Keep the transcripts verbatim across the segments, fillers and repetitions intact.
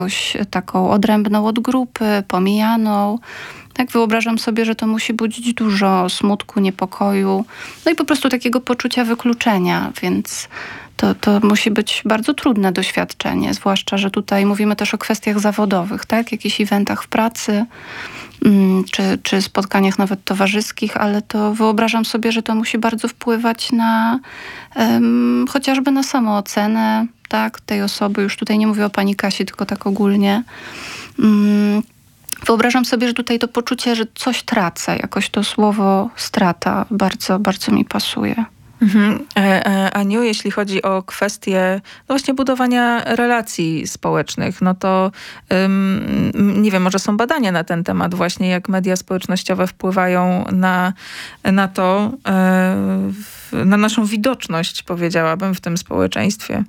taką odrębną od grupy, pomijaną. Tak, wyobrażam sobie, że to musi budzić dużo smutku, niepokoju, no i po prostu takiego poczucia wykluczenia, więc to, to musi być bardzo trudne doświadczenie, zwłaszcza, że tutaj mówimy też o kwestiach zawodowych, tak? Jakichś eventach w pracy, czy, czy spotkaniach nawet towarzyskich, ale to wyobrażam sobie, że to musi bardzo wpływać na um, chociażby na samoocenę, tak, tej osoby. Już tutaj nie mówię o pani Kasi, tylko tak ogólnie. Um, wyobrażam sobie, że tutaj to poczucie, że coś tracę, jakoś to słowo strata bardzo, bardzo mi pasuje. Mhm. E, e, Aniu, jeśli chodzi o kwestię no właśnie budowania relacji społecznych, no to ym, nie wiem, może są badania na ten temat właśnie, jak media społecznościowe wpływają na, na to, e, na naszą widoczność, powiedziałabym, w tym społeczeństwie.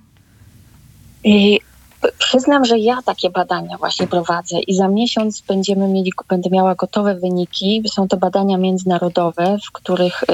I przyznam, że ja takie badania właśnie prowadzę i za miesiąc będziemy mieli, będę miała gotowe wyniki. Są to badania międzynarodowe, w których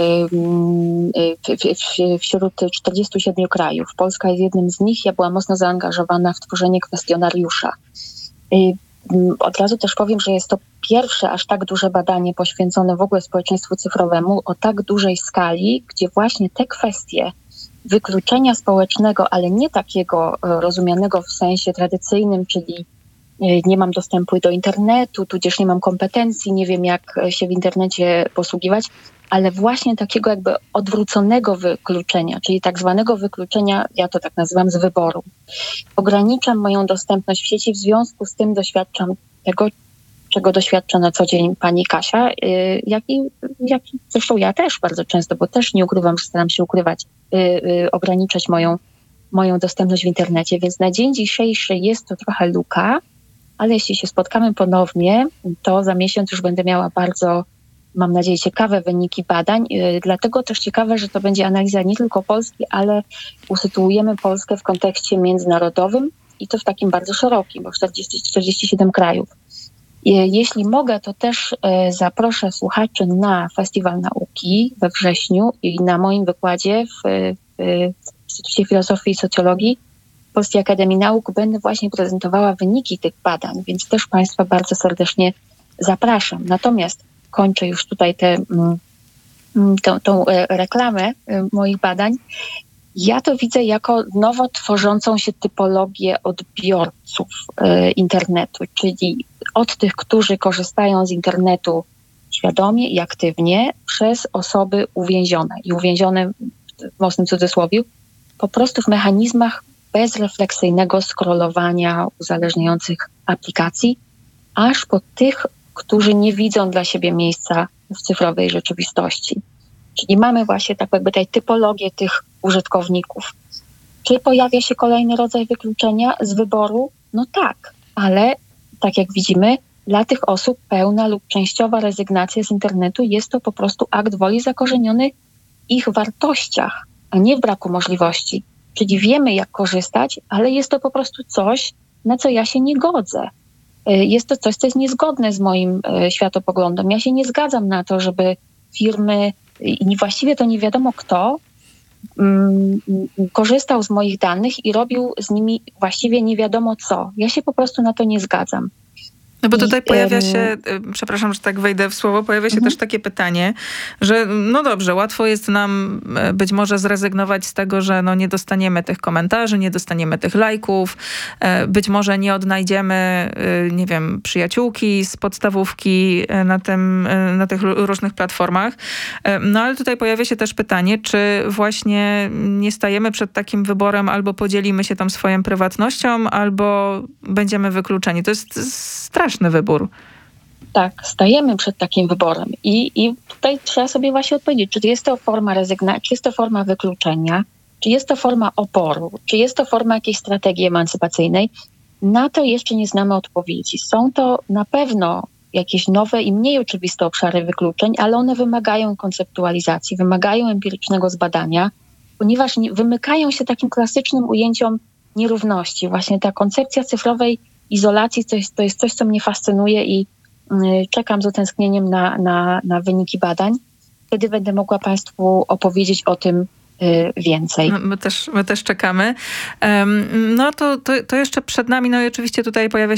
y, y, y, wśród czterdziestu siedmiu krajów. Polska jest jednym z nich. Ja byłam mocno zaangażowana w tworzenie kwestionariusza. Y, y, od razu też powiem, że jest to pierwsze aż tak duże badanie poświęcone w ogóle społeczeństwu cyfrowemu o tak dużej skali, gdzie właśnie te kwestie wykluczenia społecznego, ale nie takiego rozumianego w sensie tradycyjnym, czyli nie mam dostępu do internetu, tudzież nie mam kompetencji, nie wiem jak się w internecie posługiwać, ale właśnie takiego jakby odwróconego wykluczenia, czyli tak zwanego wykluczenia, ja to tak nazywam, z wyboru. Ograniczam moją dostępność w sieci, w związku z tym doświadczam tego, czego doświadcza na co dzień pani Kasia, jak i, jak i zresztą ja też bardzo często, bo też nie ukrywam, że staram się ukrywać, yy, yy, ograniczać moją, moją dostępność w internecie, więc na dzień dzisiejszy jest to trochę luka, ale jeśli się spotkamy ponownie, to za miesiąc już będę miała bardzo, mam nadzieję, ciekawe wyniki badań, yy, dlatego też ciekawe, że to będzie analiza nie tylko Polski, ale usytuujemy Polskę w kontekście międzynarodowym i to w takim bardzo szerokim, bo czterdzieści, czterdzieści siedem krajów. Jeśli mogę, to też zaproszę słuchaczy na Festiwal Nauki we wrześniu i na moim wykładzie w, w Instytucie Filozofii i Socjologii Polskiej Akademii Nauk będę właśnie prezentowała wyniki tych badań, więc też Państwa bardzo serdecznie zapraszam. Natomiast kończę już tutaj tę tą, tą reklamę moich badań. Ja to widzę jako nowo tworzącą się typologię odbiorców y, internetu, czyli od tych, którzy korzystają z internetu świadomie i aktywnie, przez osoby uwięzione. I uwięzione w mocnym cudzysłowiu, po prostu w mechanizmach bezrefleksyjnego scrollowania uzależniających aplikacji, aż po tych, którzy nie widzą dla siebie miejsca w cyfrowej rzeczywistości. Czyli mamy właśnie tak jakby tej typologię tych użytkowników. Czy pojawia się kolejny rodzaj wykluczenia z wyboru? No tak, ale tak jak widzimy, dla tych osób pełna lub częściowa rezygnacja z internetu jest to po prostu akt woli zakorzeniony w ich wartościach, a nie w braku możliwości. Czyli wiemy, jak korzystać, ale jest to po prostu coś, na co ja się nie godzę. Jest to coś, co jest niezgodne z moim światopoglądem. Ja się nie zgadzam na to, żeby firmy i właściwie to nie wiadomo kto um, korzystał z moich danych i robił z nimi właściwie nie wiadomo co. Ja się po prostu na to nie zgadzam. No bo tutaj I, pojawia się, przepraszam, że tak wejdę w słowo, pojawia się mhm. też takie pytanie, że no dobrze, łatwo jest nam być może zrezygnować z tego, że no nie dostaniemy tych komentarzy, nie dostaniemy tych lajków, być może nie odnajdziemy, nie wiem, przyjaciółki z podstawówki na, tym, na tych różnych platformach. No ale tutaj pojawia się też pytanie, czy właśnie nie stajemy przed takim wyborem, albo podzielimy się tam swoją prywatnością, albo będziemy wykluczeni. To jest straszne. Wybór. Tak, stajemy przed takim wyborem I, i tutaj trzeba sobie właśnie odpowiedzieć, czy jest to forma rezygnacji, czy jest to forma wykluczenia, czy jest to forma oporu, czy jest to forma jakiejś strategii emancypacyjnej. Na to jeszcze nie znamy odpowiedzi. Są to na pewno jakieś nowe i mniej oczywiste obszary wykluczeń, ale one wymagają konceptualizacji, wymagają empirycznego zbadania, ponieważ nie, wymykają się takim klasycznym ujęciom nierówności. Właśnie ta koncepcja cyfrowej izolacji to jest, to jest coś, co mnie fascynuje i y, czekam z utęsknieniem na, na, na wyniki badań. Wtedy będę mogła Państwu opowiedzieć o tym, więcej. No, my, też, my też czekamy. Um, no to, to, to jeszcze przed nami, no i oczywiście tutaj pojawia